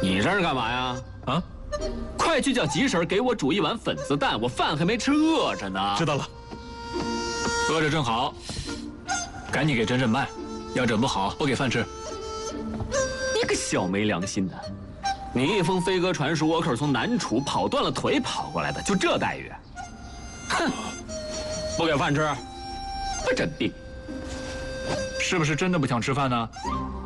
你这是干嘛呀？ 啊！ 快去叫吉婶给我煮一碗粉子蛋，我饭还没吃，饿着呢。 知道了，饿着正好，赶紧给整整脉，要整不好不给饭吃。 你个小没良心的！你一封飞鸽传书，我可是从南楚跑断了腿跑过来的，就这待遇？哼！不给饭吃，不真病。 是不是真的不想吃饭呢？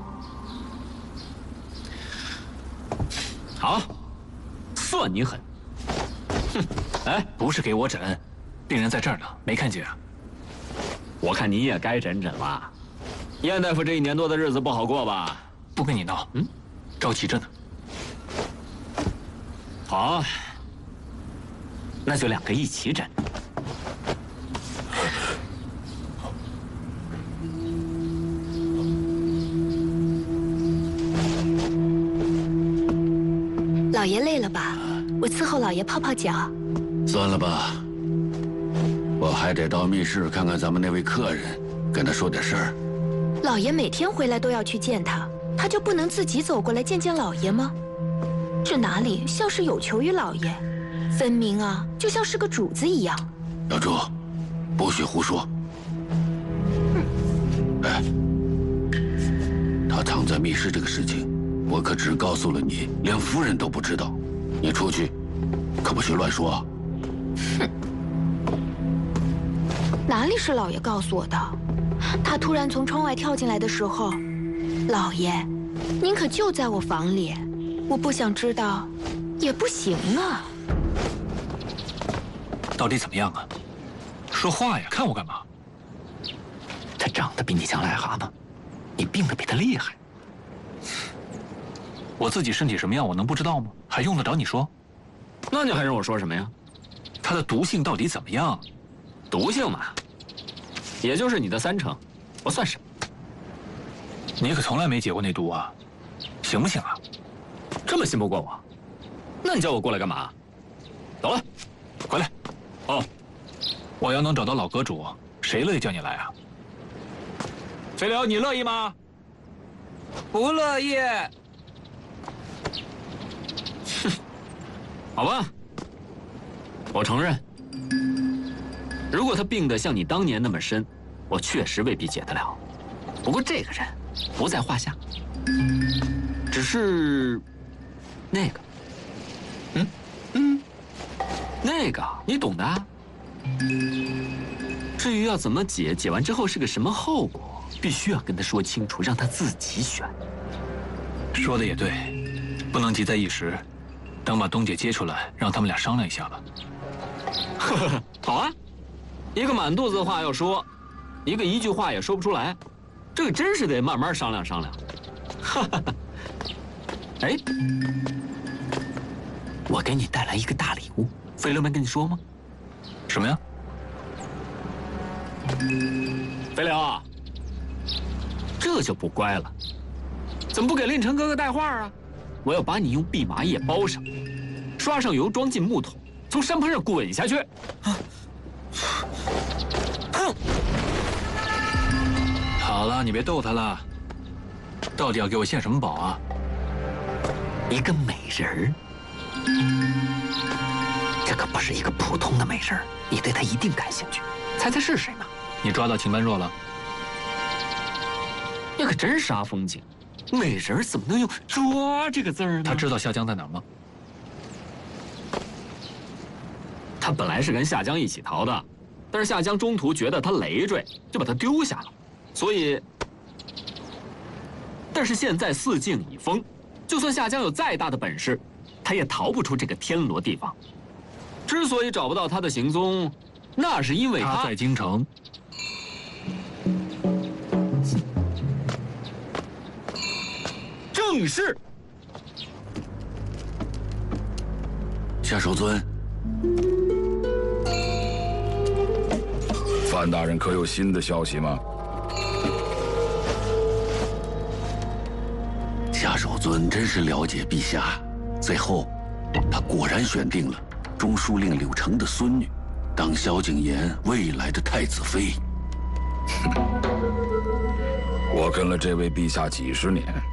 好，算你狠。哼！哎， 不是给我诊，病人在这儿呢，没看见啊？ 我看你也该诊诊了。燕大夫这1年多的日子不好过吧？ 不跟你闹，着急着呢。 好，那就2个一起诊。 老爷累了吧？我伺候老爷泡泡脚。 算了吧，我还得到密室看看咱们那位客人，跟他说点事儿。 老爷每天回来都要去见他，他就不能自己走过来见见老爷吗？这哪里像是有求于老爷，分明啊，就像是个主子一样。 小朱，不许胡说。哎，他躺在密室这个事情，我可只告诉了你，连夫人都不知道。你出去，可不许乱说啊！ 哼，哪里是老爷告诉我的？他突然从窗外跳进来的时候，老爷，您可就在我房里，我不想知道，也不行啊。 到底怎么样啊？说话呀，看我干嘛？ 他长得比你像癞蛤蟆，你病得比他厉害。 我自己身体什么样，我能不知道吗？还用得着你说？ 那你还让我说什么呀？ 它的毒性到底怎么样？ 毒性嘛，也就是你的3成，不算什么。 你可从来没解过那毒啊，行不行啊？ 这么信不过我？那你叫我过来干嘛？走了， 回来。 哦， 我要能找到老阁主，谁乐意叫你来啊？飞流，你乐意吗？ 不乐意。 哼，好吧，我承认，如果他病得像你当年那么深，我确实未必解得了。不过这个人不在话下，只是那个，那个你懂的啊。至于要怎么解，解完之后是个什么后果，必须要跟他说清楚，让他自己选。 说的也对，不能急在一时，等把东姐接出来，让他们俩商量一下吧。 好啊，一个满肚子话要说，一个一句话也说不出来，这个真是得慢慢商量商量。哎，我给你带来一个大礼物，飞流没跟你说吗？ 什么呀？ 飞流啊，这就不乖了，怎么不给令成哥哥带话啊？我要把你用蓖麻叶包上，刷上油，装进木桶，从山坡上滚下去。 好了，你别逗他了。到底要给我献什么宝啊？ 一个美人儿，这可不是一个普通的美人儿，你对她一定感兴趣。猜猜是谁嘛？ 你抓到秦般若了？ 你可真杀风景，美人儿怎么能用“抓”这个字儿呢？ 他知道夏江在哪儿吗？ 他本来是跟夏江一起逃的，但是夏江中途觉得他累赘，就把他丢下了。所以，但是现在四境已封，就算夏江有再大的本事，他也逃不出这个天罗地网。之所以找不到他的行踪，那是因为他在京城。 正是。 夏守尊， 范大人可有新的消息吗？ 夏守尊真是了解陛下，最后他果然选定了中书令柳成的孙女，当萧景琰未来的太子妃。 我跟了这位陛下几十年，